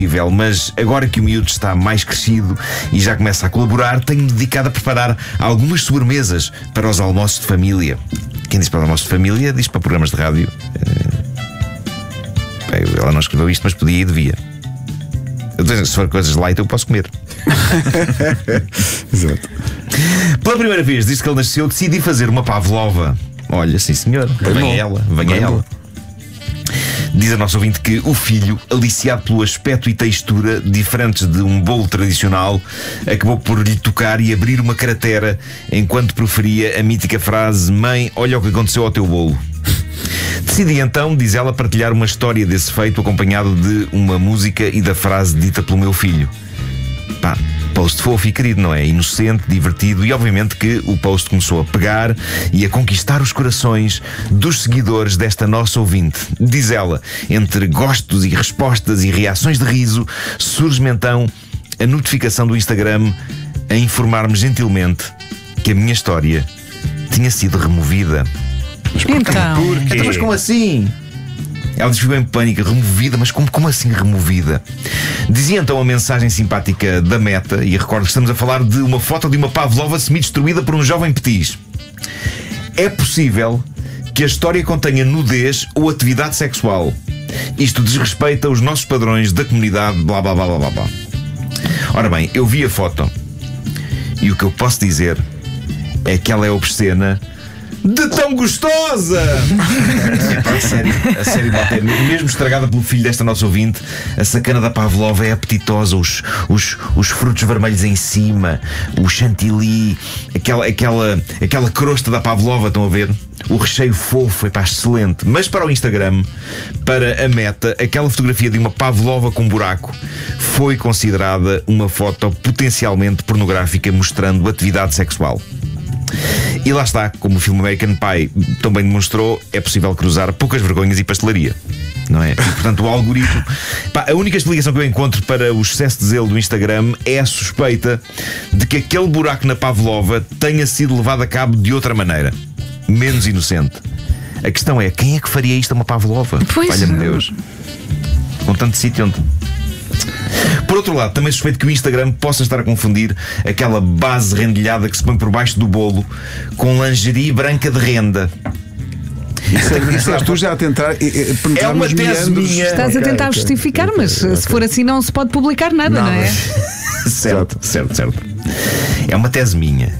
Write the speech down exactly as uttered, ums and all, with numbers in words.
Mas agora que o miúdo está mais crescido e já começa a colaborar, tenho-me dedicado a preparar algumas sobremesas para os almoços de família. Quem diz para os almoços de família diz para programas de rádio. Ela não escreveu isto, mas podia e devia. Se for coisas light, eu posso comer. Exato. Pela primeira vez, desde que ele nasceu, decidi fazer uma pavlova. Olha, sim senhor, venha ela, venha ela. Diz a nossa ouvinte que o filho, aliciado pelo aspecto e textura diferentes de um bolo tradicional, acabou por lhe tocar e abrir uma cratera enquanto proferia a mítica frase: mãe, olha o que aconteceu ao teu bolo. Decidi então, diz ela, partilhar uma história desse feito, acompanhado de uma música e da frase dita pelo meu filho. Pá, post fofo e querido, não é? Inocente, divertido, e obviamente que o post começou a pegar e a conquistar os corações dos seguidores desta nossa ouvinte. Diz ela, entre gostos e respostas e reações de riso, surge-me então a notificação do Instagram a informar-me gentilmente que a minha história tinha sido removida. Mas então, porquê? Então, mas como assim? Ela ficou em pânico, removida, mas como, como assim removida? Dizia então a mensagem simpática da Meta, e recordo que estamos a falar de uma foto de uma pavlova semi-destruída por um jovem petis. É possível que a história contenha nudez ou atividade sexual. Isto desrespeita os nossos padrões da comunidade, blá blá blá blá blá. Ora bem, eu vi a foto e o que eu posso dizer é que ela é obscena de tão gostosa! A sério, a sério, Walter, mesmo estragada pelo filho desta nossa ouvinte, a sacana da pavlova é apetitosa. Os, os, os frutos vermelhos em cima, o chantilly, aquela, aquela, aquela crosta da pavlova, estão a ver? O recheio fofo, é pá, excelente. Mas para o Instagram, para a Meta, aquela fotografia de uma pavlova com buraco foi considerada uma foto potencialmente pornográfica, mostrando atividade sexual. E lá está, como o filme American Pie também demonstrou, é possível cruzar poucas vergonhas e pastelaria, não é? E, portanto, o algoritmo... Pá, a única explicação que eu encontro para o excesso de zelo do Instagram é a suspeita de que aquele buraco na pavlova tenha sido levado a cabo de outra maneira, menos inocente. A questão é, quem é que faria isto a uma pavlova? Valha-me Deus. Com tanto sítio onde... Por outro lado, também suspeito que o Instagram possa estar a confundir aquela base rendilhada que se põe por baixo do bolo com lingerie branca de renda. Estás tu já a tentar É uma tese minha. Estás a tentar justificar, mas se for assim não se pode publicar nada, não, não é? Certo, certo, certo. É uma tese minha.